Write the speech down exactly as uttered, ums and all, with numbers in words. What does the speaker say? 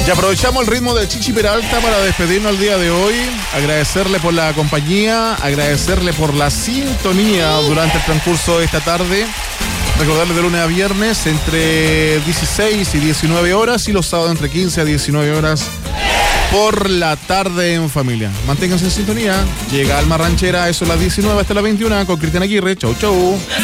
Y aprovechamos el ritmo de Chichi Peralta para despedirnos el día de hoy, agradecerle por la compañía, agradecerle por la sintonía durante el transcurso de esta tarde. Recordarle de lunes a viernes entre dieciséis y diecinueve horas y los sábados entre quince a diecinueve horas por la tarde en familia. Manténganse en sintonía. Llega Alma Ranchera, eso a las diecinueve hasta las veintiuna con Cristian Aguirre. Chau, chau.